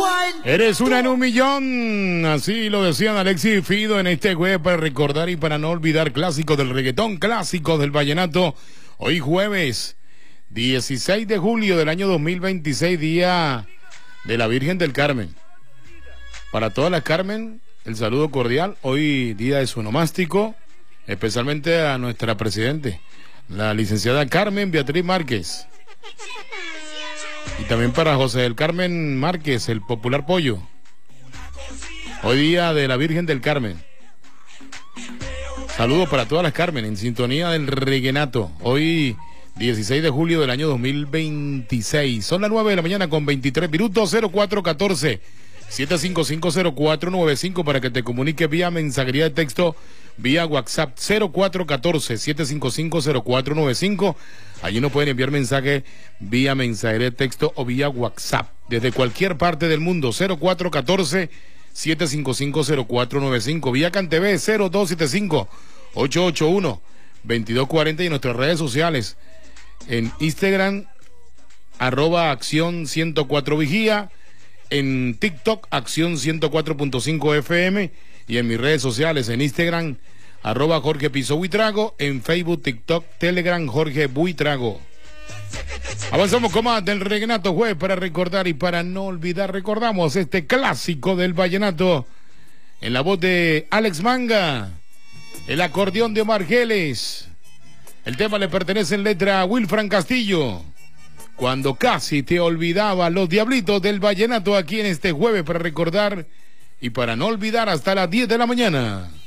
Eres una en un millón, así lo decían Alexis y Fido en este jueves para recordar y para no olvidar clásicos del reggaetón, clásicos del vallenato. Hoy jueves 16 de julio del año 2026, día de la Virgen del Carmen. Para todas las Carmen, el saludo cordial. Hoy día de su onomástico, especialmente a nuestra presidente, la licenciada Carmen Beatriz Márquez. Y también para José del Carmen Márquez, el popular pollo. Hoy día de la Virgen del Carmen. Saludos para todas las Carmen en sintonía del reguenato. Hoy 16 de julio del año 2026. Son las 9 de la mañana con 23 minutos. 0414-755-0495 para que te comuniques vía mensajería de texto, vía WhatsApp. 0414-755-0495. Allí nos pueden enviar mensaje vía mensajería de texto o vía WhatsApp desde cualquier parte del mundo. 0414-755-0495. Vía CanTV 0275-881-2240 y en nuestras redes sociales. En Instagram, @acción 104 vigía. En TikTok, acción 104.5 FM. Y en mis redes sociales, en Instagram, @Jorge Piso Buitrago. En Facebook, TikTok, Telegram, Jorge Buitrago. Avanzamos con más del reguenato jueves para recordar y para no olvidar. Recordamos este clásico del vallenato en la voz de Alex Manga, el acordeón de Omar Geles. El tema le pertenece en letra a Wilfran Castillo. Cuando casi te olvidaba, los diablitos del vallenato aquí en este jueves para recordar y para no olvidar hasta las 10 de la mañana.